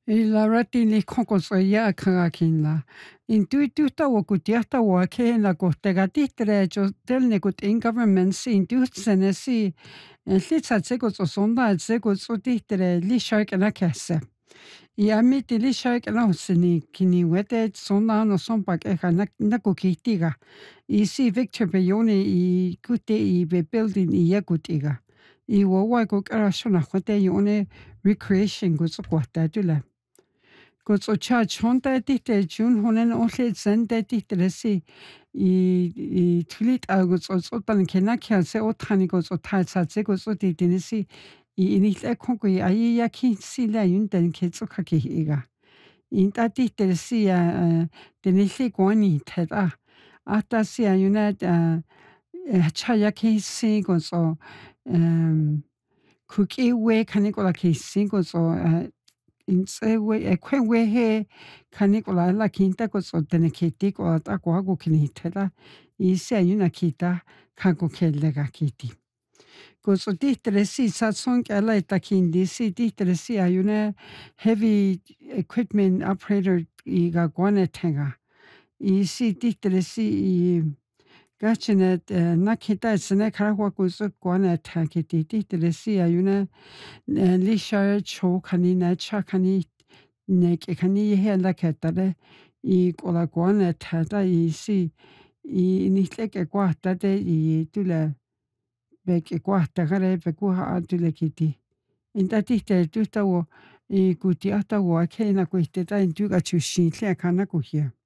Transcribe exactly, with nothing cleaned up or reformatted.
Ila ratini kokosoia kangakina. Intuituta wakutiata wake na kotegatitre jo telnekut in government si intuitsene si litsa tseko sonda tseko sotitre li shark na kesse. Iami ti li shark na hosini kini wete sonda no sompak eka na na kokitiga. Isi Victor Bayoni I kute I be building I yakutiga. I wawa ko karashona kote yone recreation go sokwata tula. Ko so cha chonta tite jun honen onle zende tite si I I tulit algo so so tan kenakia se otani go so ta sa se go so tite si I inile kongo I ai yaki si la yun den ke so kaki iga. In ta tite si a denili kwani tada. Ata si a yuna cha yaki si go so um kuki we kanikola ki si go so Insewe ekwewe he kanikola la kinta ko so tenekiti ko ta ko hago kinitela ise ayuna kita kago kelega kiti. Ko so titre si sa son kala ita kindi si titre si ayuna heavy equipment operator I ga gwane tenga. I si titre si I gachinet nakita sene karakwa ko so gwane takiti titre si ayuna Lisha cho kanina cha kani nek kani hela ketare I kola kwana tata I si I nitleke kwata de I tula beke kwata gare bekuha atule kiti. Inta tite tuta wo I kutiata wo akena kuiteta intuga chushin tle kana kuhia.